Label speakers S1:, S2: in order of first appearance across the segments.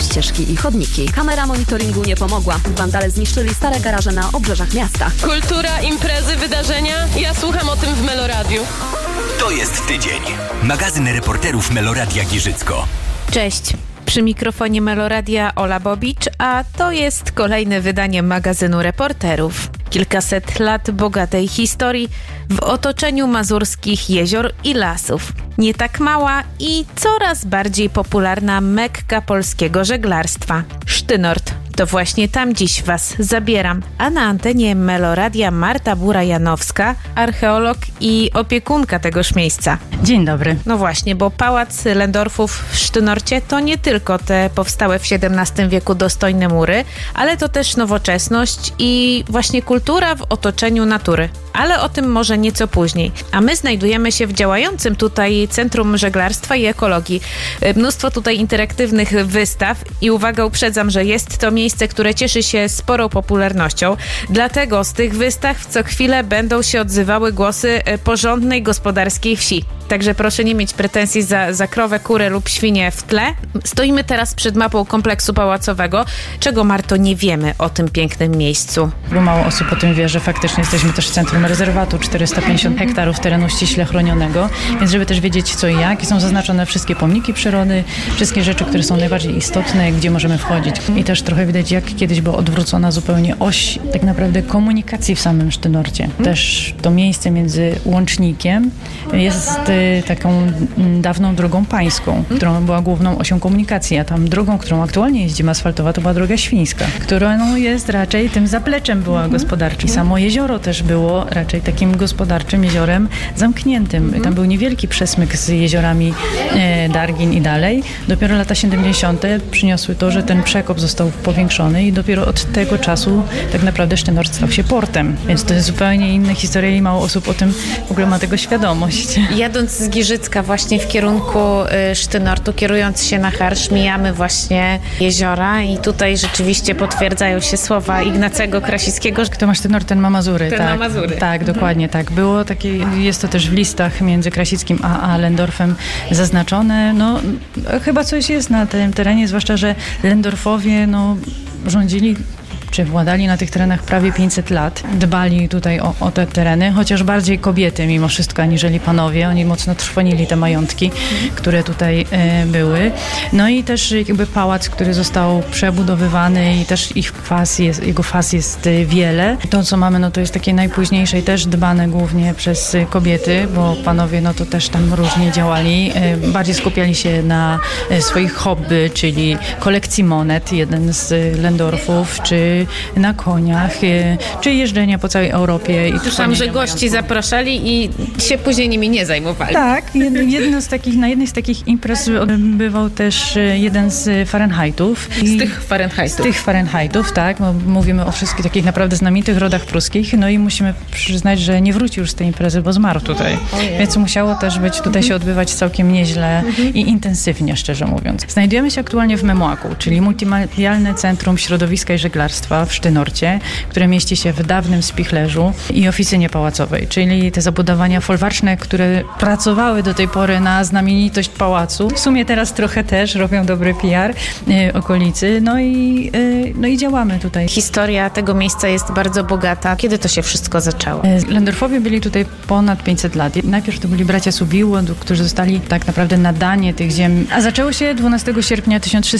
S1: ścieżki i chodniki. Kamera monitoringu nie pomogła. Wandale zniszczyli stare garaże na obrzeżach miasta.
S2: Kultura, imprezy, wydarzenia. Ja słucham o tym w Meloradiu.
S3: To jest tydzień. Magazyn reporterów Meloradia Giżycko.
S4: Cześć. Przy mikrofonie Meloradia Ola Bobicz, a to jest kolejne wydanie magazynu reporterów. Kilkaset lat bogatej historii w otoczeniu mazurskich jezior i lasów. Nie tak mała i coraz bardziej popularna Mekka polskiego żeglarstwa. Sztynort. To właśnie tam dziś Was zabieram. A na antenie Meloradia Marta Bura-Janowska, archeolog i opiekunka tegoż miejsca.
S5: Dzień dobry.
S4: No właśnie, bo pałac Lędorfów w Sztynorcie to nie tylko te powstałe w XVII wieku dostojne mury, ale to też nowoczesność i właśnie kultura w otoczeniu natury. Ale o tym może nieco później. A my znajdujemy się w działającym tutaj Centrum Żeglarstwa i Ekologii. Mnóstwo tutaj interaktywnych wystaw i uwaga, uprzedzam, że jest to miejsce, które cieszy się sporą popularnością. Dlatego z tych wystaw co chwilę będą się odzywały głosy porządnej gospodarskiej wsi. Także proszę nie mieć pretensji za krowę, kurę lub świnię w tle. Stoimy teraz przed mapą kompleksu pałacowego. Czego, Marto, nie wiemy o tym pięknym miejscu?
S5: Bo mało osób o tym wie, że faktycznie jesteśmy też w centrum rezerwatu 450 hektarów terenu ściśle chronionego, więc żeby też wiedzieć co i jak. I są zaznaczone wszystkie pomniki przyrody, wszystkie rzeczy, które są najbardziej istotne, gdzie możemy wchodzić. I też trochę widać, jak kiedyś była odwrócona zupełnie oś tak naprawdę komunikacji w samym Sztynorcie. Też to miejsce między łącznikiem jest taką dawną drogą pańską, którą była główną osią komunikacji, a tam drogą, którą aktualnie jeździmy asfaltowa, to była droga świńska, która jest raczej tym zapleczem była gospodarczym. Samo jezioro też było raczej takim gospodarczym jeziorem zamkniętym. Tam był niewielki przesmyk z jeziorami Dargin i dalej. Dopiero lata 70. przyniosły to, że ten przekop został powiększony i dopiero od tego czasu tak naprawdę Sztynort stał się portem. Więc to jest zupełnie inna historia i mało osób o tym w ogóle ma tego świadomość.
S4: Jadąc z Giżycka właśnie w kierunku Sztynortu, kierując się na Harsz, mijamy właśnie jeziora i tutaj rzeczywiście potwierdzają się słowa Ignacego Krasickiego.
S5: Kto ma Sztynort, ten ma Mazury.
S4: Ten ma Mazury.
S5: Tak, dokładnie tak. Było takie, jest to też w listach między Krasickim a Lędorfem zaznaczone. No, chyba coś jest na tym terenie, zwłaszcza, że Lędorfowie rządzili czy władali na tych terenach prawie 500 lat. Dbali tutaj o te tereny, chociaż bardziej kobiety mimo wszystko, aniżeli panowie. Oni mocno trwonili te majątki, które tutaj były. No i też jakby pałac, który został przebudowywany i też jego faz jest wiele. To, co mamy, to jest takie najpóźniejsze i też dbane głównie przez kobiety, bo panowie, to też tam różnie działali. Bardziej skupiali się na swoich hobby, czyli kolekcji monet, jeden z Lędorfów, czy na koniach, czy jeżdżenia po całej Europie. I
S4: słyszałam, że gości zapraszali i się później nimi nie zajmowali.
S5: Tak, na jednej z takich imprez bywał też jeden z Fahrenheitów.
S4: Z tych
S5: Fahrenheitów, tak. Mówimy o wszystkich takich naprawdę znamienitych rodach pruskich, i musimy przyznać, że nie wrócił już z tej imprezy, bo zmarł tutaj. Więc musiało też być tutaj się odbywać całkiem nieźle i intensywnie, szczerze mówiąc. Znajdujemy się aktualnie w Memłaku, czyli Multimedialne Centrum Środowiska i Żeglarstwa w Sztynorcie, które mieści się w dawnym spichlerzu i oficynie pałacowej, czyli te zabudowania folwarczne, które pracowały do tej pory na znamienitość pałacu. W sumie teraz trochę też robią dobry PR okolicy, i działamy tutaj.
S4: Historia tego miejsca jest bardzo bogata. Kiedy to się wszystko zaczęło?
S5: Lędorfowie byli tutaj ponad 500 lat. Najpierw to byli bracia Subiło, którzy zostali tak naprawdę nadanie tych ziem. A zaczęło się 12 sierpnia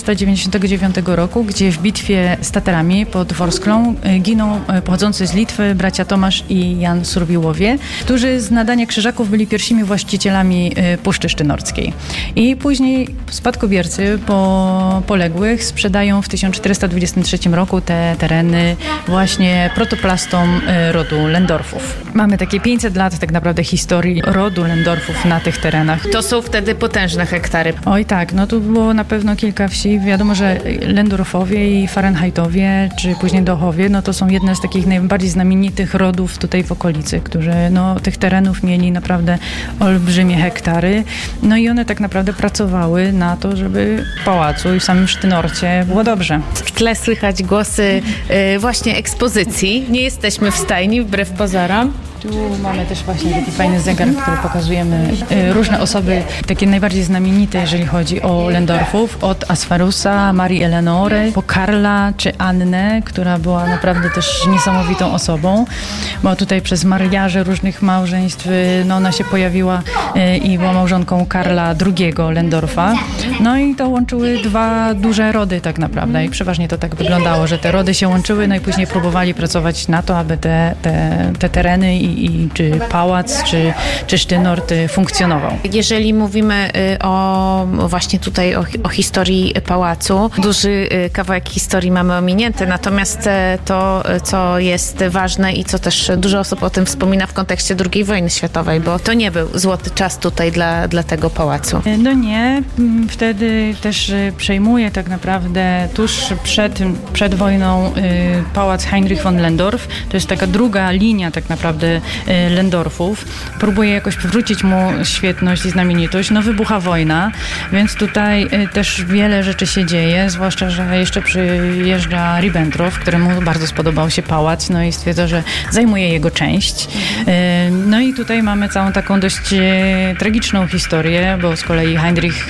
S5: 1399 roku, gdzie w bitwie z Tatarami pod Worsklą giną pochodzący z Litwy bracia Tomasz i Jan Surbiłowie, którzy z nadania krzyżaków byli pierwszymi właścicielami Puszczy Sztynorskiej. I później spadkobiercy po poległych sprzedają w 1423 roku te tereny właśnie protoplastom rodu Lędorfów. Mamy takie 500 lat tak naprawdę historii rodu Lędorfów na tych terenach.
S4: To są wtedy potężne hektary.
S5: Oj tak, tu było na pewno kilka wsi. Wiadomo, że Lędorfowie i Fahrenheitowie, czy później Dochowie, to są jedne z takich najbardziej znamienitych rodów tutaj w okolicy, którzy tych terenów mieli naprawdę olbrzymie hektary. I one tak naprawdę pracowały na to, żeby w pałacu i w samym Sztynorcie było dobrze.
S4: W tle słychać głosy właśnie ekspozycji. Nie jesteśmy w stajni, wbrew pozorom.
S5: Tu mamy też właśnie taki fajny zegar, który pokazujemy różne osoby, takie najbardziej znamienite, jeżeli chodzi o Lehndorffów, od Asfarusa, Marii Eleonory, po Karla czy Annę, która była naprawdę też niesamowitą osobą, bo tutaj przez mariaże różnych małżeństw, no ona się pojawiła i była małżonką Karla II Lehndorffa. No i to łączyły dwa duże rody tak naprawdę i przeważnie to tak wyglądało, że te rody się łączyły, no i później próbowali pracować na to, aby te tereny czy pałac, czy Sztynort funkcjonował.
S4: Jeżeli mówimy właśnie tutaj o historii pałacu, duży kawałek historii mamy ominięty, natomiast to, co jest ważne i co też dużo osób o tym wspomina w kontekście II wojny światowej, bo to nie był złoty czas tutaj dla tego pałacu.
S5: No nie, wtedy też przejmuje tak naprawdę tuż przed wojną pałac Heinrich von Lehndorff. To jest taka druga linia tak naprawdę Lehndorffów. Próbuje jakoś przywrócić mu świetność i znamienitość. No wybucha wojna, więc tutaj też wiele rzeczy się dzieje, zwłaszcza, że jeszcze przyjeżdża Ribbentrop, któremu bardzo spodobał się pałac, no i stwierdza, że zajmuje jego część. No i tutaj mamy całą taką dość tragiczną historię, bo z kolei Heinrich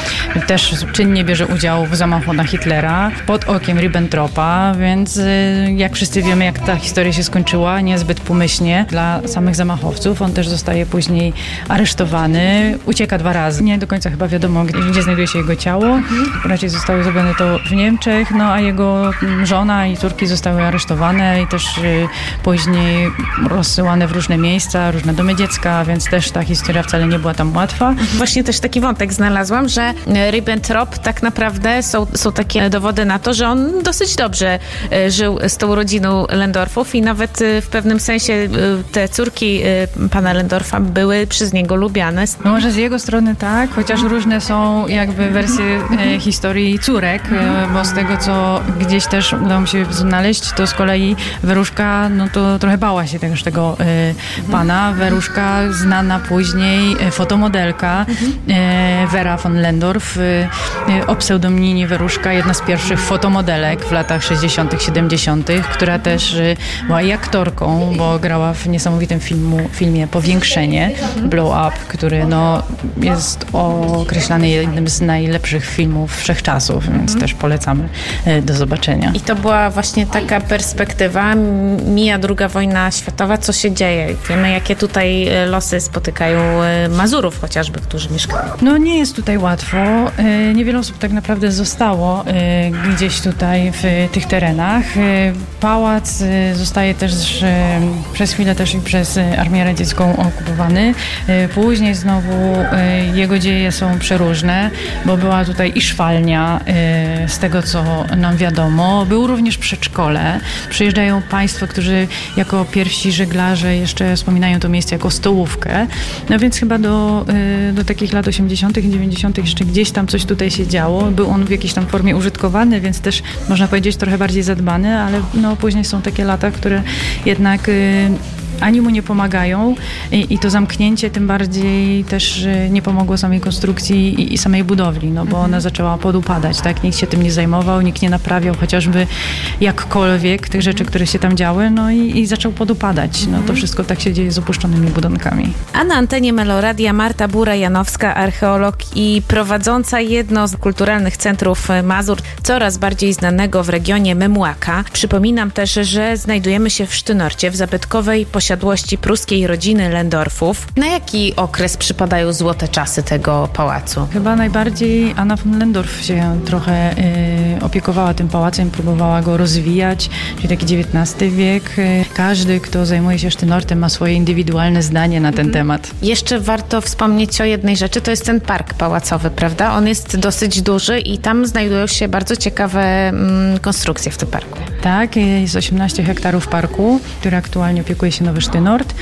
S5: też czynnie bierze udział w zamachu na Hitlera pod okiem Ribbentropa, więc jak wszyscy wiemy, jak ta historia się skończyła, niezbyt pomyślnie dla samych zamachowców. On też zostaje później aresztowany, ucieka 2 razy. Nie do końca chyba wiadomo, gdzie znajduje się jego ciało. Raczej zostało zrobione to w Niemczech, no a jego żona i córki zostały aresztowane i też później rozsyłane w różne miejsca, różne domy dziecka, więc też ta historia wcale nie była tam łatwa.
S4: Właśnie też taki wątek znalazłam, że Ribbentrop tak naprawdę są takie dowody na to, że on dosyć dobrze żył z tą rodziną Lehndorffów i nawet w pewnym sensie te córki pana Lehndorffa były przez niego lubiane.
S5: No może z jego strony tak, chociaż różne są jakby wersje historii córek, bo z tego, co gdzieś też udało mi się znaleźć, to z kolei Weruszka, no to trochę bała się tego pana. Weruszka, znana później fotomodelka Vera von Lehndorff, o pseudonimie Weruszka, jedna z pierwszych fotomodelek w latach 60., 70., która też była i aktorką, bo grała w niesamowitym filmie Powiększenie, Blow Up, który no, jest określany jednym z najlepszych filmów wszechczasów, więc też polecamy do zobaczenia.
S4: I to była właśnie taka perspektywa, mija II wojna światowa, co się dzieje? Wiemy, jakie tutaj losy spotykają Mazurów chociażby, którzy mieszkają.
S5: No nie jest tutaj łatwo. Niewiele osób tak naprawdę zostało gdzieś tutaj w tych terenach. Pałac zostaje też przez chwilę też i przez Armię Radziecką okupowany. Później znowu jego dzieje są przeróżne, bo była tutaj i szwalnia, z tego co nam wiadomo. Był również przedszkole. Przyjeżdżają państwo, którzy jako pierwsi żeglarze jeszcze wspominają to miejsce jako stołówkę. No więc chyba do takich lat 80. i 90. jeszcze gdzieś tam coś tutaj się działo. Był on w jakiejś tam formie użytkowany, więc też można powiedzieć trochę bardziej zadbany, ale no później są takie lata, które jednak ani mu nie pomagają i to zamknięcie tym bardziej też nie pomogło samej konstrukcji i samej budowli, no bo ona zaczęła podupadać, tak? Nikt się tym nie zajmował, nikt nie naprawiał chociażby jakkolwiek tych rzeczy, które się tam działy, no i zaczął podupadać. No to wszystko tak się dzieje z opuszczonymi budynkami.
S4: A na antenie Meloradia Marta Bura-Janowska, archeolog i prowadząca jedno z kulturalnych centrów Mazur, coraz bardziej znanego w regionie Memłaka. Przypominam też, że znajdujemy się w Sztynorcie, w zabytkowej posiadłości pruskiej rodziny Lehndorffów. Na jaki okres przypadają złote czasy tego pałacu?
S5: Chyba najbardziej Anna von Lehndorff się trochę opiekowała tym pałacem, próbowała go rozwijać, czyli taki XIX wiek. Każdy, kto zajmuje się Sztynortem, ma swoje indywidualne zdanie na ten temat.
S4: Jeszcze warto wspomnieć o jednej rzeczy, to jest ten park pałacowy, prawda? On jest dosyć duży i tam znajdują się bardzo ciekawe konstrukcje w tym parku.
S5: Tak, jest 18 hektarów parku, który aktualnie opiekuje się Nowy Sztynort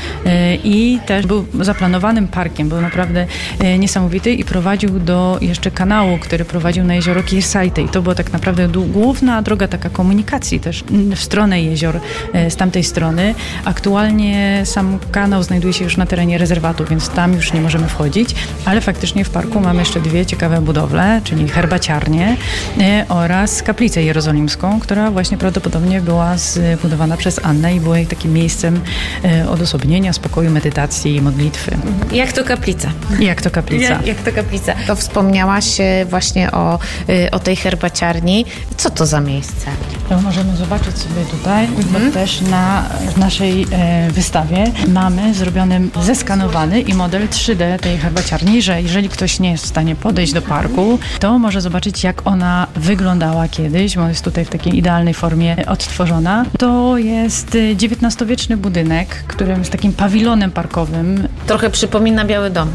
S5: i też był zaplanowanym parkiem, był naprawdę niesamowity i prowadził do jeszcze kanału, który prowadził na jezioro Kirsajte i to była tak naprawdę główna droga taka komunikacji też w stronę jezior z tamtej strony. Aktualnie sam kanał znajduje się już na terenie rezerwatu, więc tam już nie możemy wchodzić, ale faktycznie w parku mamy jeszcze 2 ciekawe budowle, czyli herbaciarnię oraz kaplicę jerozolimską, która właśnie prawdopodobnie prawdopodobnie była zbudowana przez Annę i była takim miejscem odosobnienia, spokoju, medytacji i modlitwy.
S4: Jak to kaplica.
S5: Jak to kaplica.
S4: Jak to kaplica. To wspomniałaś właśnie o tej herbaciarni. Co to za miejsce?
S5: To możemy zobaczyć sobie tutaj, bo też na naszej wystawie mamy zrobiony, zeskanowany i model 3D tej herbaciarni, że jeżeli ktoś nie jest w stanie podejść do parku, to może zobaczyć, jak ona wyglądała kiedyś, bo jest tutaj w takiej idealnej formie odtworzona. To jest XIX-wieczny budynek, który jest takim pawilonem parkowym.
S4: Trochę przypomina Biały Dom.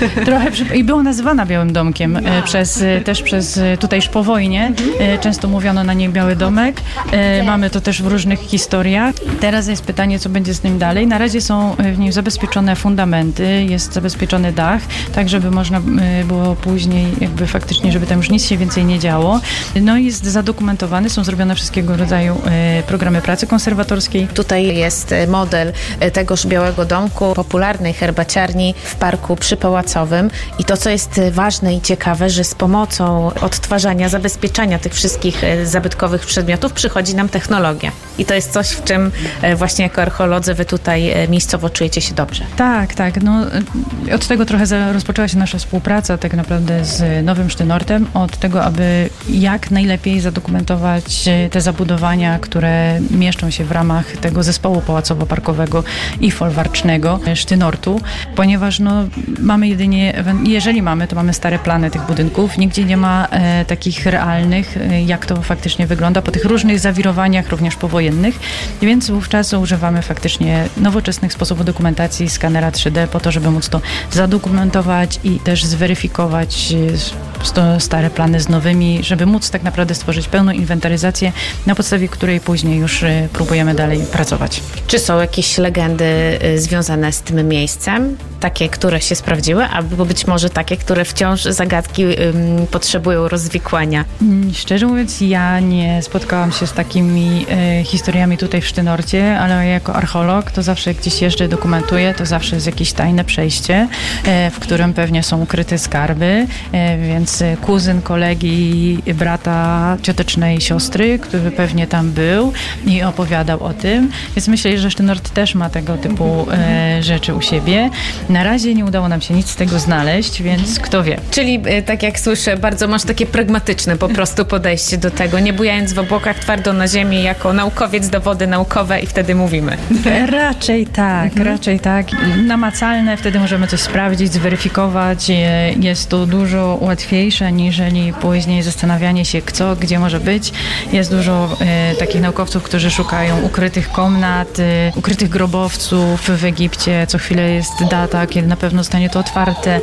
S5: I była nazywana Białym Domkiem też przez tutejż po wojnie. Często mówiono na niej Biały Domek. Mamy to też w różnych historiach. Teraz jest pytanie, co będzie z nim dalej. Na razie są w nim zabezpieczone fundamenty, jest zabezpieczony dach, tak żeby można było później jakby faktycznie, żeby tam już nic się więcej nie działo. No i jest zadokumentowany, są zrobione wszystkiego rodzaju programy pracy konserwatorskiej.
S4: Tutaj jest model tegoż Białego Domku, popularnej herbaciarni w parku przypałacowym i to, co jest ważne i ciekawe, że z pomocą odtwarzania, zabezpieczania tych wszystkich zabytkowych przedmiotów przychodzi nam technologia. I to jest coś, w czym właśnie jako archeolodzy wy tutaj miejscowo czujecie się dobrze.
S5: Tak. No, od tego trochę rozpoczęła się nasza współpraca tak naprawdę z Nowym Sztynortem, od tego, aby jak najlepiej zadokumentować te zabudowania, które mieszczą się w ramach tego zespołu pałacowo-parkowego i folwarcznego Sztynortu, ponieważ mamy jedynie, jeżeli mamy, to mamy stare plany tych budynków, nigdzie nie ma takich realnych, jak to faktycznie wygląda, po tych różnych zawirowaniach, również powojennych, więc wówczas używamy faktycznie nowoczesnych sposobów dokumentacji, skanera 3D, po to, żeby móc to zadokumentować i też zweryfikować stare plany z nowymi, żeby móc tak naprawdę stworzyć pełną inwentaryzację, na podstawie której później już próbujemy dalej pracować.
S4: Czy są jakieś legendy związane z tym miejscem? Takie, które się sprawdziły, albo być może takie, które wciąż zagadki potrzebują rozwikłania?
S5: Szczerze mówiąc, ja nie spotkałam się z takimi historiami tutaj w Sztynorcie, ale jako archeolog to zawsze jak gdzieś jeżdżę, dokumentuję, to zawsze jest jakieś tajne przejście, w którym pewnie są ukryte skarby, więc kuzyn kolegi, brata, ciotecznej siostry, który pewnie tam był i opowiadał o tym, więc myślę, że Sztynort też ma tego typu rzeczy u siebie. Na razie nie udało nam się nic z tego znaleźć, więc kto wie.
S4: Czyli tak jak słyszę, bardzo masz takie pragmatyczne po prostu podejście do tego, nie bujając w obłokach, twardo na ziemi, jako naukowiec, dowody naukowe i wtedy mówimy.
S5: Raczej tak. Namacalne, wtedy możemy coś sprawdzić, zweryfikować. Jest to dużo łatwiejsze, niżeli później zastanawianie się, co, gdzie może być. Jest dużo takich naukowców, którzy szukają ukrytych komnat, ukrytych grobowców w Egipcie. Co chwilę jest data, kiedy na pewno zostanie to otwarte.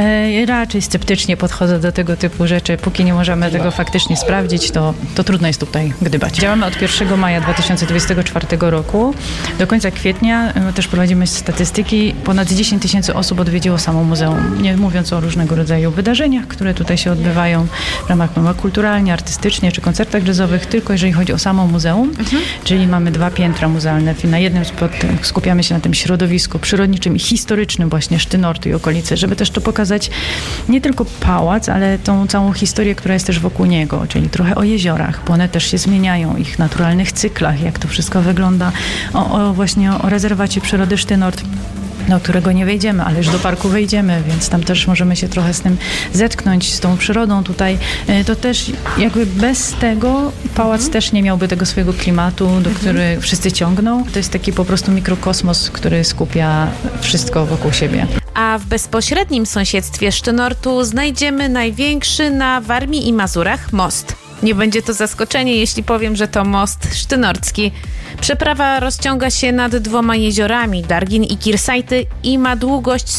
S5: Raczej sceptycznie podchodzę do tego typu rzeczy. Póki nie możemy tego faktycznie sprawdzić, to trudno jest tutaj gdybać. Działamy od 1 maja 2024 roku. Do końca kwietnia też prowadzimy statystyki. Ponad 10 000 osób odwiedziło samo muzeum. Nie mówiąc o różnego rodzaju wydarzeniach, które tutaj się odbywają w ramach kulturalnie, artystycznie czy koncertach jazzowych, tylko jeżeli chodzi o samo muzeum, czyli mamy 2 piętra muzealne. Na jednym skupiamy się na tym środowisku przyrodniczym i historycznym właśnie Sztynortu i okolicy, żeby też to pokazać nie tylko pałac, ale tą całą historię, która jest też wokół niego, czyli trochę o jeziorach, bo one też się zmieniają, ich naturalnych cyklach, jak to wszystko wygląda, właśnie o rezerwacie przyrody Sztynort, do którego nie wejdziemy, ale już do parku wejdziemy, więc tam też możemy się trochę z tym zetknąć, z tą przyrodą tutaj. To też jakby bez tego pałac też nie miałby tego swojego klimatu, do którego wszyscy ciągną. To jest taki po prostu mikrokosmos, który skupia wszystko wokół siebie.
S4: A w bezpośrednim sąsiedztwie Sztynortu znajdziemy największy na Warmii i Mazurach most. Nie będzie to zaskoczenie, jeśli powiem, że to most sztynorcki. Przeprawa rozciąga się nad 2 jeziorami, Dargin i Kirsajty, i ma długość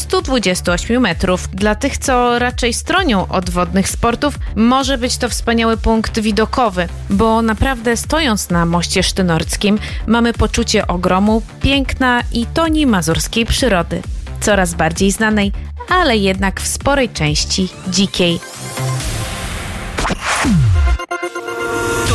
S4: 128 metrów. Dla tych, co raczej stronią od wodnych sportów, może być to wspaniały punkt widokowy, bo naprawdę stojąc na moście sztynorckim mamy poczucie ogromu, piękna i toni mazurskiej przyrody. Coraz bardziej znanej, ale jednak w sporej części dzikiej.
S3: To jest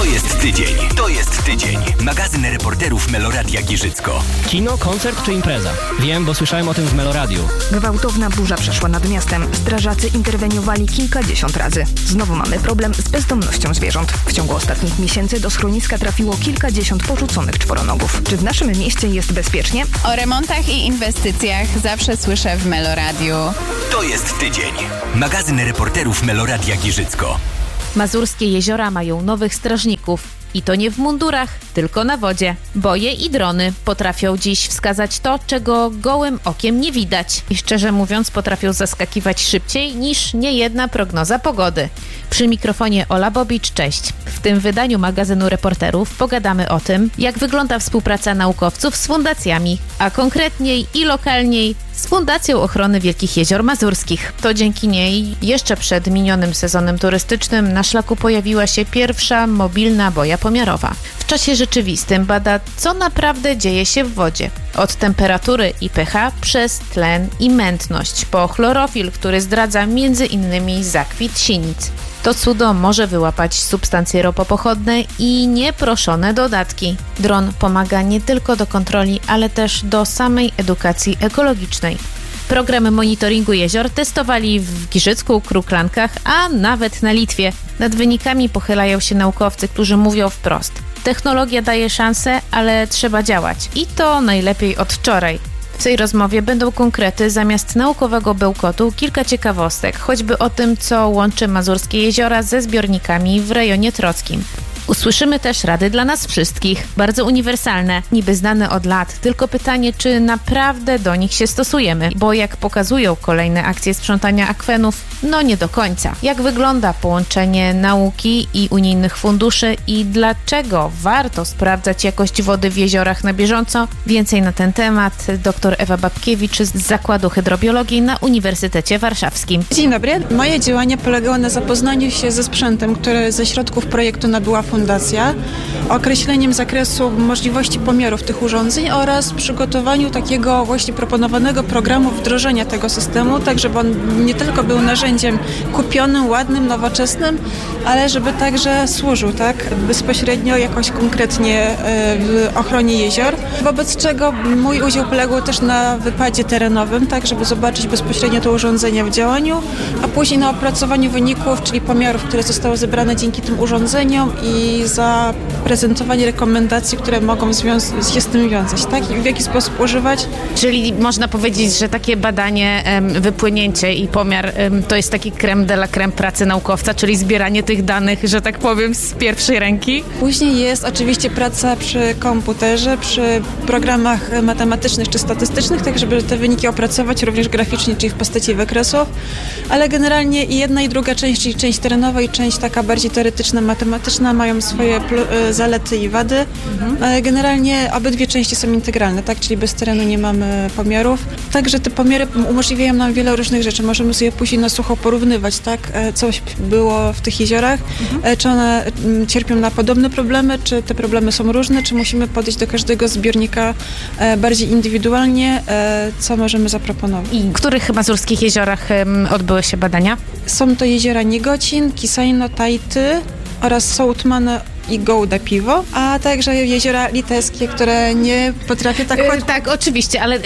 S3: tydzień. To jest tydzień. Magazyn reporterów Meloradia Giżycko.
S6: Kino, koncert czy impreza? Wiem, bo słyszałem o tym w Meloradiu.
S7: Gwałtowna burza przeszła nad miastem. Strażacy interweniowali kilkadziesiąt razy. Znowu mamy problem z bezdomnością zwierząt. W ciągu ostatnich miesięcy do schroniska trafiło kilkadziesiąt porzuconych czworonogów. Czy w naszym mieście jest bezpiecznie?
S8: O remontach i inwestycjach zawsze słyszę w Meloradiu.
S3: To jest tydzień. Magazyn reporterów Meloradia Giżycko.
S4: Mazurskie jeziora mają nowych strażników. I to nie w mundurach, tylko na wodzie. Boje i drony potrafią dziś wskazać to, czego gołym okiem nie widać. I szczerze mówiąc, potrafią zaskakiwać szybciej niż niejedna prognoza pogody. Przy mikrofonie Ola Bobicz, cześć. W tym wydaniu magazynu reporterów pogadamy o tym, jak wygląda współpraca naukowców z fundacjami, a konkretniej i lokalniej z Fundacją Ochrony Wielkich Jezior Mazurskich. To dzięki niej jeszcze przed minionym sezonem turystycznym na szlaku pojawiła się pierwsza mobilna boja pomiarowa. W czasie rzeczywistym bada, co naprawdę dzieje się w wodzie. Od temperatury i pH przez tlen i mętność, po chlorofil, który zdradza m.in. zakwit sinic. To cudo może wyłapać substancje ropopochodne i nieproszone dodatki. Dron pomaga nie tylko do kontroli, ale też do samej edukacji ekologicznej. Program monitoringu jezior testowali w Giżycku, Kruklankach, a nawet na Litwie. Nad wynikami pochylają się naukowcy, którzy mówią wprost: technologia daje szansę, ale trzeba działać. I to najlepiej od wczoraj. W tej rozmowie będą konkrety, zamiast naukowego bełkotu kilka ciekawostek, choćby o tym, co łączy mazurskie jeziora ze zbiornikami w rejonie trockim. Usłyszymy też rady dla nas wszystkich, bardzo uniwersalne, niby znane od lat, tylko pytanie, czy naprawdę do nich się stosujemy, bo jak pokazują kolejne akcje sprzątania akwenów, no nie do końca. Jak wygląda połączenie nauki i unijnych funduszy i dlaczego warto sprawdzać jakość wody w jeziorach na bieżąco? Więcej na ten temat dr Ewa Babkiewicz z Zakładu Hydrobiologii na Uniwersytecie Warszawskim.
S9: Dzień dobry. Moje działania polegały na zapoznaniu się ze sprzętem, który ze środków projektu nabyła Fundacja, określeniem zakresu możliwości pomiarów tych urządzeń oraz przygotowaniu takiego właśnie proponowanego programu wdrożenia tego systemu, tak żeby on nie tylko był narzędziem kupionym, ładnym, nowoczesnym, ale żeby także służył bezpośrednio jakoś konkretnie w ochronie jezior, wobec czego mój udział polegał też na wypadzie terenowym, tak żeby zobaczyć bezpośrednio to urządzenie w działaniu, a później na opracowaniu wyników, czyli pomiarów, które zostały zebrane dzięki tym urządzeniom i zaprezentowanie rekomendacji, które mogą się z tym wiązać, tak? I w jaki sposób używać.
S4: Czyli można powiedzieć, że takie badanie, wypłynięcie i pomiar to jest taki crème de la crème pracy naukowca, czyli zbieranie tych danych, że tak powiem, z pierwszej ręki.
S9: Później jest oczywiście praca przy komputerze, przy programach matematycznych czy statystycznych, tak żeby te wyniki opracować również graficznie, czyli w postaci wykresów, ale generalnie i jedna i druga część, czyli część terenowa i część taka bardziej teoretyczna, matematyczna mają swoje zalety i wady, ale generalnie obydwie części są integralne, tak? Czyli bez terenu nie mamy pomiarów. Także te pomiary umożliwiają nam wiele różnych rzeczy. Możemy sobie później na sucho porównywać, tak? Coś było w tych jeziorach, czy one cierpią na podobne problemy, czy te problemy są różne, czy musimy podejść do każdego zbiornika bardziej indywidualnie, co możemy zaproponować.
S4: I w których mazurskich jeziorach odbyły się badania?
S9: Są to jeziora Niegocin, Kisajno, Tajty oraz Sołtmany i Gołda Piwo, a także jeziora litewskie, które nie potrafię
S4: tak, oczywiście, ale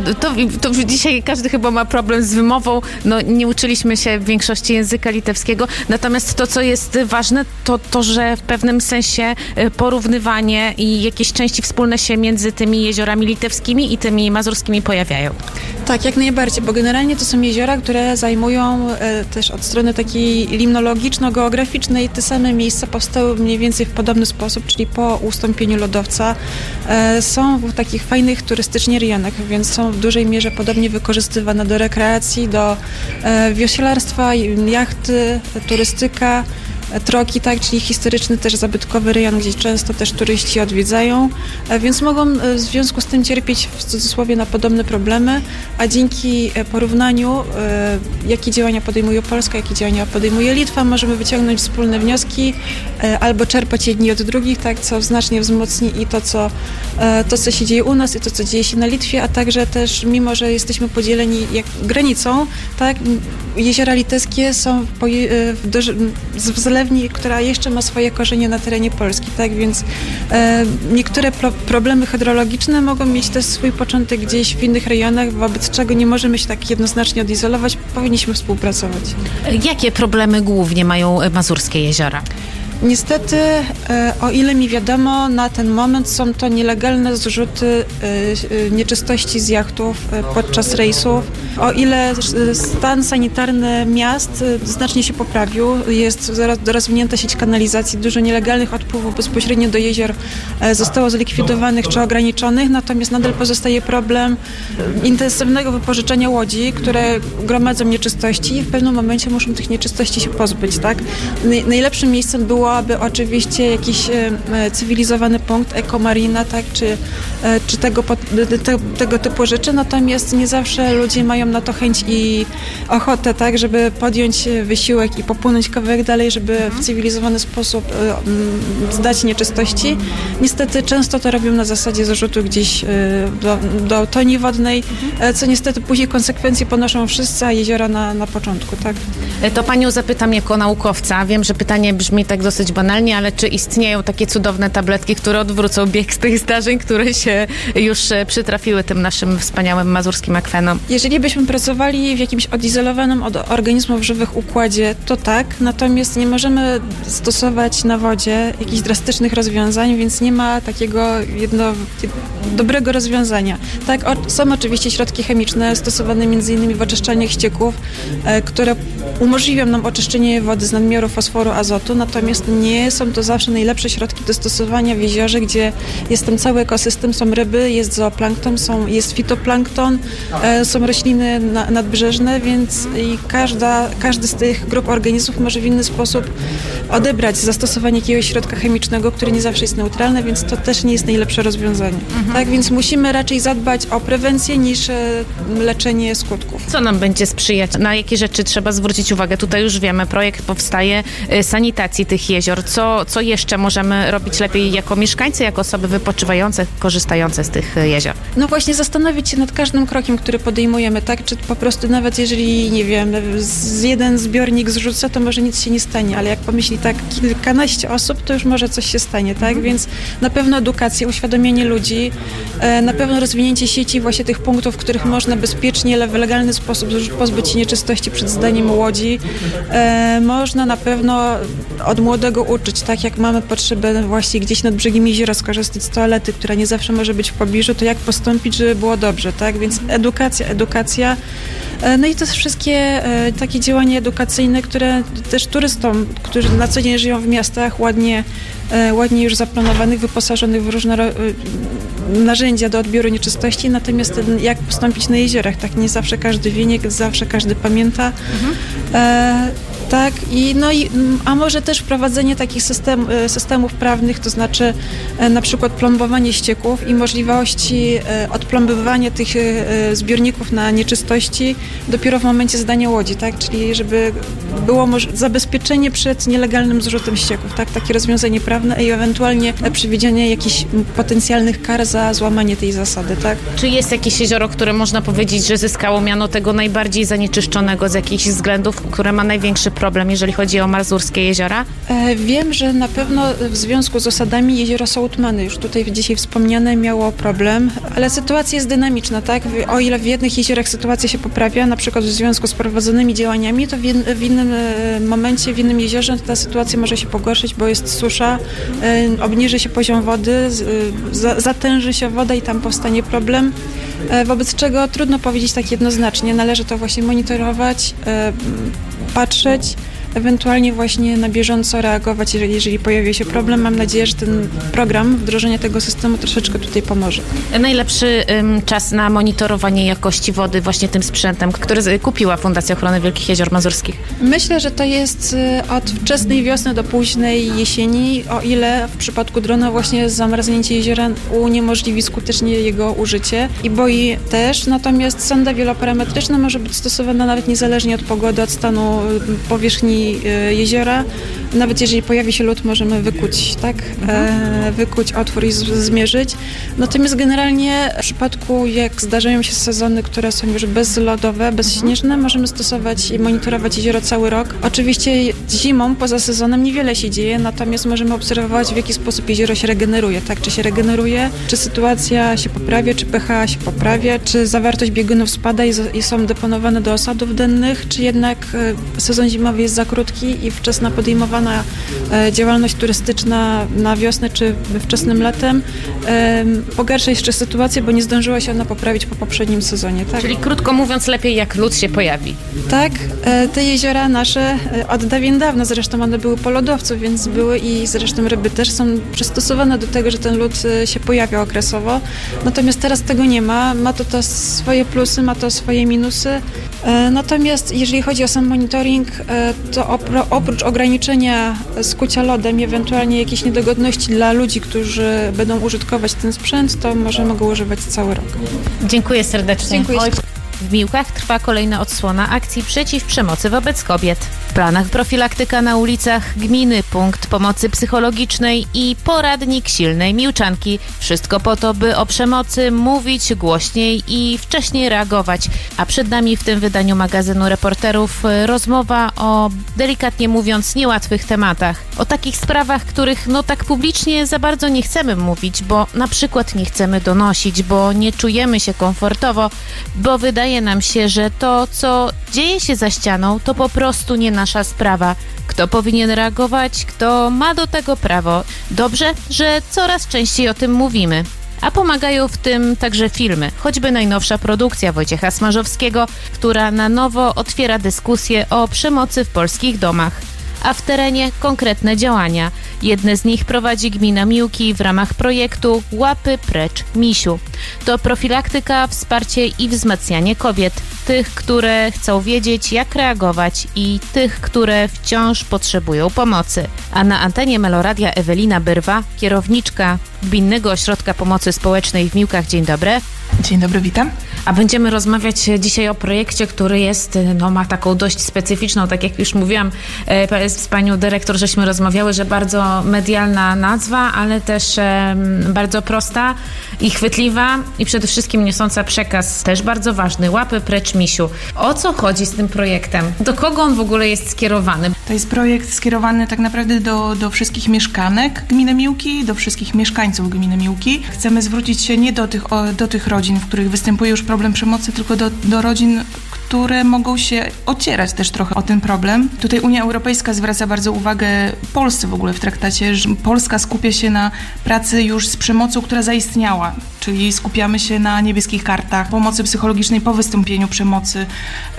S4: to dzisiaj każdy chyba ma problem z wymową. No, nie uczyliśmy się w większości języka litewskiego, natomiast to, co jest ważne, to, że w pewnym sensie porównywanie i jakieś części wspólne się między tymi jeziorami litewskimi i tymi mazurskimi pojawiają.
S9: Tak, jak najbardziej, bo generalnie to są jeziora, które zajmują też od strony takiej limnologiczno-geograficznej te same miejsca powstały mniej więcej w podobny sposób, czyli po ustąpieniu lodowca. Są w takich fajnych turystycznie rejonach, więc są w dużej mierze podobnie wykorzystywane do rekreacji, do wioślarstwa, jachty, turystyka. Troki, tak, czyli historyczny też zabytkowy rejon, gdzie często też turyści odwiedzają, więc mogą w związku z tym cierpieć w cudzysłowie na podobne problemy, a dzięki porównaniu, jakie działania podejmuje Polska, jakie działania podejmuje Litwa, możemy wyciągnąć wspólne wnioski albo czerpać jedni od drugich, tak, co znacznie wzmocni i to, co się dzieje u nas i to, co dzieje się na Litwie, a także też, mimo że jesteśmy podzieleni jak granicą, tak, jeziora litewskie są w zalewni, która jeszcze ma swoje korzenie na terenie Polski, tak? Więc niektóre problemy hydrologiczne mogą mieć też swój początek gdzieś w innych rejonach, wobec czego nie możemy się tak jednoznacznie odizolować, powinniśmy współpracować.
S4: Jakie problemy głównie mają mazurskie jeziora?
S9: Niestety, o ile mi wiadomo, na ten moment są to nielegalne zrzuty nieczystości z jachtów podczas rejsów. O ile stan sanitarny miast znacznie się poprawił, jest rozwinięta sieć kanalizacji, dużo nielegalnych odpływów bezpośrednio do jezior zostało zlikwidowanych czy ograniczonych, natomiast nadal pozostaje problem intensywnego wypożyczenia łodzi, które gromadzą nieczystości i w pewnym momencie muszą tych nieczystości się pozbyć, tak? Najlepszym miejscem byłoby oczywiście jakiś cywilizowany punkt, ekomarina, tak? Czy tego typu rzeczy, natomiast nie zawsze ludzie mają na to chęć i ochotę, tak, żeby podjąć wysiłek i popłynąć kawałek dalej, żeby w cywilizowany sposób zdać nieczystości. Niestety często to robią na zasadzie zarzutu gdzieś do toni wodnej, co niestety później konsekwencje ponoszą wszyscy, a jeziora na początku, tak?
S4: To panią zapytam jako naukowca. Wiem, że pytanie brzmi tak dosyć banalnie, ale czy istnieją takie cudowne tabletki, które odwrócą bieg z tych zdarzeń, które się już przytrafiły tym naszym wspaniałym mazurskim akwenom?
S9: Jeżeli byśmy pracowali w jakimś odizolowanym od organizmów żywych układzie, to tak, natomiast nie możemy stosować na wodzie jakichś drastycznych rozwiązań, więc nie ma takiego dobrego rozwiązania. Tak, są oczywiście środki chemiczne stosowane m.in. w oczyszczaniach ścieków, które umożliwią nam oczyszczenie wody z nadmiaru fosforu, azotu, natomiast nie są to zawsze najlepsze środki do stosowania w jeziorze, gdzie jest tam cały ekosystem, są ryby, jest zooplankton, jest fitoplankton, są rośliny nadbrzeżne, więc każdy z tych grup organizmów może w inny sposób odebrać zastosowanie jakiegoś środka chemicznego, który nie zawsze jest neutralny, więc to też nie jest najlepsze rozwiązanie. Tak, więc musimy raczej zadbać o prewencję niż leczenie skutków.
S4: Co nam będzie sprzyjać? Na jakie rzeczy trzeba zwrócić uwagę? Tutaj już wiemy, projekt powstaje sanitacji tych jezior. Co jeszcze możemy robić lepiej jako mieszkańcy, jako osoby wypoczywające, korzystające z tych jezior?
S9: No właśnie zastanowić się nad każdym krokiem, który podejmujemy, tak? Czy po prostu nawet jeżeli, nie wiem, jeden zbiornik zrzuca, to może nic się nie stanie, ale jak pomyśli tak kilkanaście osób, to już może coś się stanie, tak? Więc na pewno edukacja, uświadomienie ludzi, na pewno rozwinięcie sieci właśnie tych punktów, w których można bezpiecznie, ale w legalny sposób pozbyć się nieczystości przed zdaniem łodzi. Można na pewno od młodego uczyć, tak? Jak mamy potrzebę właśnie gdzieś nad brzegiem jeziora skorzystać z toalety, która nie zawsze może być w pobliżu, to jak postąpić, żeby było dobrze, tak? Więc edukacja. No i to są wszystkie takie działania edukacyjne, które też turystom, którzy na co dzień żyją w miastach, ładnie już zaplanowanych, wyposażonych w różne narzędzia do odbioru nieczystości, natomiast jak postąpić na jeziorach, tak? Nie zawsze każdy wie, nie zawsze każdy pamięta. Tak, a może też wprowadzenie takich systemów prawnych, to znaczy na przykład plombowanie ścieków i możliwości odplombowywania tych zbiorników na nieczystości dopiero w momencie zdania łodzi, tak? Czyli żeby było zabezpieczenie przed nielegalnym zrzutem ścieków, tak? Takie rozwiązanie prawne i ewentualnie przewidzienie jakichś potencjalnych kar za złamanie tej zasady, tak?
S4: Czy jest jakieś jezioro, które można powiedzieć, że zyskało miano tego najbardziej zanieczyszczonego z jakichś względów, które ma największy problem, jeżeli chodzi o mazurskie jeziora?
S9: Wiem, że na pewno w związku z osadami jezioro Sołtmany, już tutaj dzisiaj wspomniane, miało problem, ale sytuacja jest dynamiczna, tak? O ile w jednych jeziorach sytuacja się poprawia, na przykład w związku z prowadzonymi działaniami, to w innym momencie, w innym jeziorze ta sytuacja może się pogorszyć, bo jest susza, obniży się poziom wody, zatęży się woda i tam powstanie problem, wobec czego trudno powiedzieć tak jednoznacznie. Należy to właśnie monitorować, patrzeć, ewentualnie właśnie na bieżąco reagować, jeżeli pojawia się problem. Mam nadzieję, że ten program, wdrożenie tego systemu troszeczkę tutaj pomoże.
S4: Najlepszy czas na monitorowanie jakości wody właśnie tym sprzętem, który kupiła Fundacja Ochrony Wielkich Jezior Mazurskich?
S9: Myślę, że to jest od wczesnej wiosny do późnej jesieni, o ile w przypadku drona właśnie zamarznięcie jeziora uniemożliwi skutecznie jego użycie i boi też, natomiast sonda wieloparametryczna może być stosowana nawet niezależnie od pogody, od stanu powierzchni i jeziora. Nawet jeżeli pojawi się lód, możemy wykuć, tak? Wykuć otwór i zmierzyć. Natomiast generalnie w przypadku, jak zdarzają się sezony, które są już bezlodowe, bezśnieżne, możemy stosować i monitorować jezioro cały rok. Oczywiście zimą, poza sezonem niewiele się dzieje, natomiast możemy obserwować, w jaki sposób jezioro się regeneruje, tak? Czy się regeneruje, czy sytuacja się poprawia, czy pH się poprawia, czy zawartość biegunów spada i są deponowane do osadów dennych, czy jednak sezon zimowy jest za krótki i wczesna podejmowana działalność turystyczna na wiosnę czy wczesnym latem pogarsza jeszcze sytuację, bo nie zdążyła się ona poprawić po poprzednim sezonie. Tak?
S4: Czyli krótko mówiąc, lepiej jak lód się pojawi.
S9: Tak, te jeziora nasze od dawien dawna, zresztą one były po lodowcu, więc były i zresztą ryby też są przystosowane do tego, że ten lód się pojawia okresowo. Natomiast teraz tego nie ma. Ma to swoje plusy, ma to swoje minusy. Natomiast jeżeli chodzi o sam monitoring, to oprócz ograniczenia skucia lodem i ewentualnie jakieś niedogodności dla ludzi, którzy będą użytkować ten sprzęt, to możemy go używać cały rok.
S4: Dziękuję serdecznie.
S9: Dziękuję.
S4: W Miłkach trwa kolejna odsłona akcji przeciw przemocy wobec kobiet. W planach profilaktyka na ulicach gminy, punkt pomocy psychologicznej i poradnik silnej Miłczanki. Wszystko po to, by o przemocy mówić głośniej i wcześniej reagować. A przed nami w tym wydaniu magazynu Reporterów rozmowa o, delikatnie mówiąc, niełatwych tematach. O takich sprawach, których tak publicznie za bardzo nie chcemy mówić, bo na przykład nie chcemy donosić, bo nie czujemy się komfortowo, bo wydaje nam się, że to, co dzieje się za ścianą, to po prostu nie nasza sprawa. Kto powinien reagować, kto ma do tego prawo. Dobrze, że coraz częściej o tym mówimy. A pomagają w tym także filmy, choćby najnowsza produkcja Wojciecha Smarzowskiego, która na nowo otwiera dyskusję o przemocy w polskich domach. A w terenie konkretne działania. Jedne z nich prowadzi gmina Miłki w ramach projektu Łapy Precz Misiu. To profilaktyka, wsparcie i wzmacnianie kobiet. Tych, które chcą wiedzieć, jak reagować i tych, które wciąż potrzebują pomocy. A na antenie Meloradia Ewelina Byrwa, kierowniczka Gminnego Ośrodka Pomocy Społecznej w Miłkach. Dzień dobry.
S10: Dzień dobry, witam.
S4: A będziemy rozmawiać dzisiaj o projekcie, który jest, ma taką dość specyficzną, tak jak już mówiłam z panią dyrektor, żeśmy rozmawiały, że bardzo medialna nazwa, ale też bardzo prosta i chwytliwa i przede wszystkim niosąca przekaz też bardzo ważny. Łapy Precz Misiu. O co chodzi z tym projektem? Do kogo on w ogóle jest skierowany?
S10: To jest projekt skierowany tak naprawdę do wszystkich mieszkanek gminy Miłki, do wszystkich mieszkańców gminy Miłki. Chcemy zwrócić się nie do tych rodzin, w których występuje już problem przemocy, tylko do rodzin, które mogą się ocierać też trochę o ten problem. Tutaj Unia Europejska zwraca bardzo uwagę Polsce w ogóle w traktacie, że Polska skupia się na pracy już z przemocą, która zaistniała, czyli skupiamy się na niebieskich kartach, pomocy psychologicznej po wystąpieniu przemocy,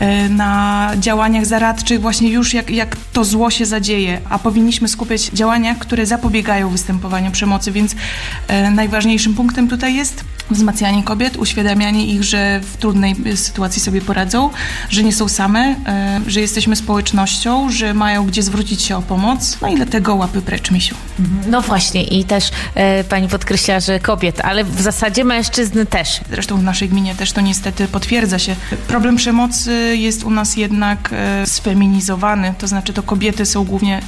S10: na działaniach zaradczych właśnie już jak to zło się zadzieje, a powinniśmy skupiać działaniach, które zapobiegają występowaniu przemocy, więc najważniejszym punktem tutaj jest wzmacnianie kobiet, uświadamianie ich, że w trudnej sytuacji sobie poradzą, że nie są same, że jesteśmy społecznością, że mają gdzie zwrócić się o pomoc, no i dlatego Łapy Precz Misiu.
S4: No właśnie i też pani podkreśla, że kobiet, ale w zasadzie mężczyzn też.
S10: Zresztą w naszej gminie też to niestety potwierdza się. Problem przemocy jest u nas jednak sfeminizowany, to znaczy to kobiety są głównie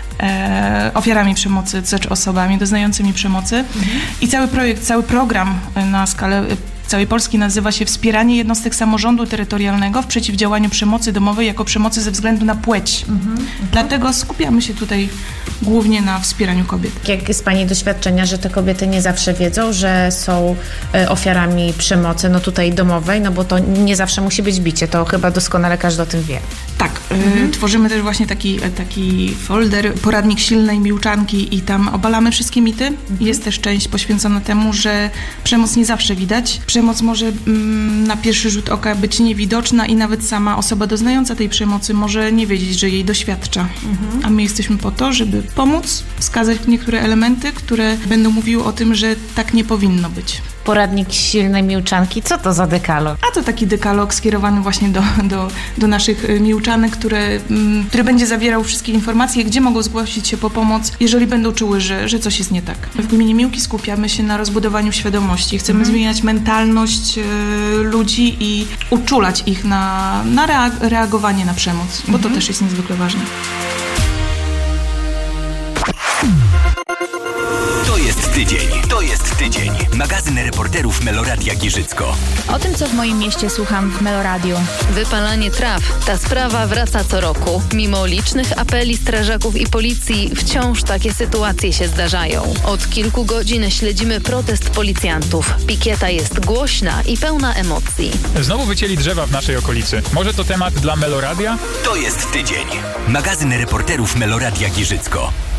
S10: ofiarami przemocy, czy osobami doznającymi przemocy. I cały projekt, cały program na skalę całej Polski nazywa się Wspieranie jednostek samorządu terytorialnego w przeciwdziałaniu przemocy domowej jako przemocy ze względu na płeć. Dlatego skupiamy się tutaj głównie na wspieraniu kobiet.
S4: Jak jest pani doświadczenia, że te kobiety nie zawsze wiedzą, że są ofiarami przemocy tutaj domowej, bo to nie zawsze musi być bicie, to chyba doskonale każdy o tym wie.
S10: Tak, tworzymy też właśnie taki folder, poradnik silnej Miłczanki i tam obalamy wszystkie mity. Jest też część poświęcona temu, że przemoc nie zawsze widać. Przemoc może na pierwszy rzut oka być niewidoczna i nawet sama osoba doznająca tej przemocy może nie wiedzieć, że jej doświadcza. A my jesteśmy po to, żeby pomóc, wskazać niektóre elementy, które będą mówiły o tym, że tak nie powinno być.
S4: poradnik silnej miłczanki. Co to za dekalog?
S10: A to taki dekalog skierowany właśnie do naszych miłczanek, który będzie zawierał wszystkie informacje, gdzie mogą zgłosić się po pomoc, jeżeli będą czuły, że coś jest nie tak. W Gminie Miłki skupiamy się na rozbudowaniu świadomości. Chcemy zmieniać mentalność ludzi i uczulać ich na reagowanie na przemoc, bo to też jest niezwykle ważne.
S3: To jest tydzień. Magazyn reporterów Meloradia Giżycko.
S11: O tym, co w moim mieście słucham w Meloradiu.
S2: Wypalanie traw. Ta sprawa wraca co roku. Mimo licznych apeli strażaków i policji, wciąż takie sytuacje się zdarzają. Od kilku godzin śledzimy protest policjantów. Pikieta jest głośna i pełna emocji.
S12: Znowu wycięli drzewa w naszej okolicy. Może to temat dla Meloradia?
S3: To jest tydzień. Magazyn reporterów Meloradia Giżycko.